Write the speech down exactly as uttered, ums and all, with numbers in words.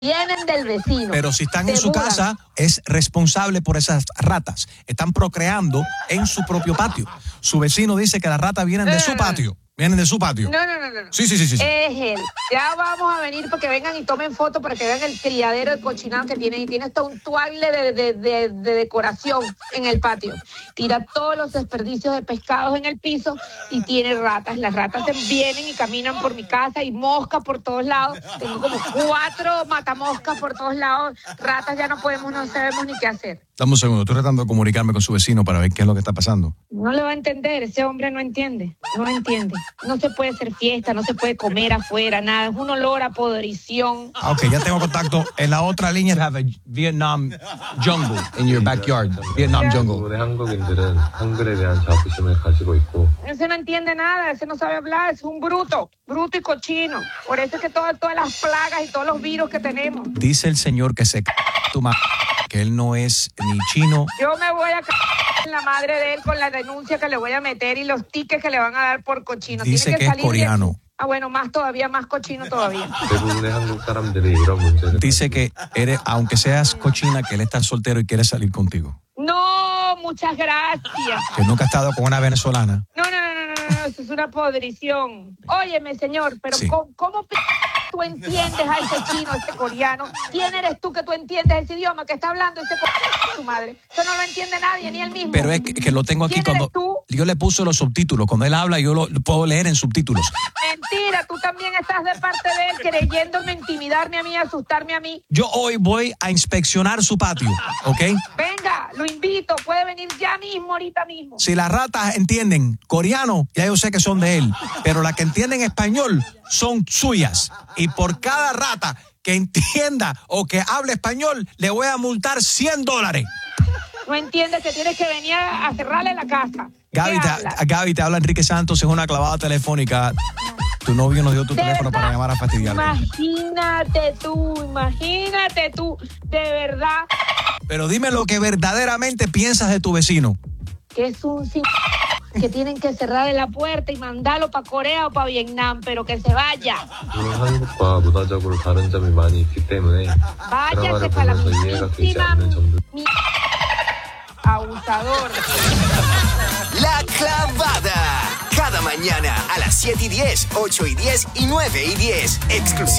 Vienen del vecino. Pero si están se en su mudan. casa, es responsable por esas ratas. Están procreando en su propio patio. Su vecino dice que las ratas vienen de su patio. Vienen de su patio. No, no, no, no. Sí, sí, sí, sí. sí. Es él. Ya vamos a venir porque vengan y tomen fotos para que vean el criadero de cochinado que tiene. Y tiene hasta un tuagle de, de, de, de decoración en el patio. Tira todos los desperdicios de pescados en el piso y tiene ratas. Las ratas se vienen y caminan por mi casa y moscas por todos lados. Tengo como cuatro matamoscas por todos lados. Ratas ya no podemos, no sabemos ni qué hacer. Dame un segundo, estoy tratando de comunicarme con su vecino para ver qué es lo que está pasando. No le va a entender, ese hombre no entiende, no entiende. No se puede hacer fiesta, no se puede comer afuera, nada. Es un olor a podrición. Ah, ok, ya tengo contacto. En la otra línea, have a Vietnam jungle in your backyard. Vietnam jungle. 대부분의 한국인들은 한글에 대한 자부심을 가지고 있고 Ese no entiende nada, ese no sabe hablar, es un bruto, bruto y cochino. Por eso es que todas, todas las plagas y todos los virus que tenemos. Dice el señor que se c tu ma que él no es ni chino. Yo me voy a c en la madre de él con la denuncia que le voy a meter y los tickets que le van a dar por cochino. Dice Tiene que es salir de- coreano. Ah, bueno, más todavía, más cochino todavía. 대부분의 한국 사람들이 이런 문제를 Dice que eres, aunque seas cochina, que él está soltero y quiere salir contigo. No, muchas gracias. Que nunca ha estado con una venezolana. No, no, no, no, no, no, eso es una podrición. Óyeme, señor, pero Sí. ¿cómo, cómo p tú entiendes a ese chino, a ese coreano? ¿Quién eres tú que tú entiendes ese idioma que está hablando ese co- tu madre? Eso no lo entiende nadie, ni él mismo. Pero es que, que lo tengo aquí ¿Quién cuando eres tú? yo le puse los subtítulos. Cuando él habla, yo lo, lo puedo leer en subtítulos. Mentira, tú también estás de parte de él creyéndome intimidarme a mí, asustarme a mí. Yo hoy voy a inspeccionar su patio, ¿ok? Venga, lo invito, puede venir ya mismo, ahorita mismo. Si las ratas entienden coreano, ya yo sé que son de él. Pero las que entienden español son suyas. Y por cada rata que entienda o que hable español, le voy a multar cien dólares. No entiendes que tienes que venir a a cerrarle la casa. Gaby ¿Qué te, hablas? Gaby, te habla Enrique Santos, es una clavada telefónica. Tu novio nos dio tu De teléfono verdad, para llamar a fastidiarlo. Imagínate tú, imagínate tú, de verdad Pero dime lo que verdaderamente piensas de tu vecino. que es un c- que tienen que cerrarle la puerta y mandarlo para Corea o para Vietnam, pero que se vaya. 물론 한국과 문화적으로 다른 점이 많이 있기 때문에 Váyase 드라마를 para la 보면서 이해가 되지 mismísima 않는 점들 mi- abusador. La Clavada. Cada mañana a las siete y diez, ocho y diez y nueve y diez. Exclusivo.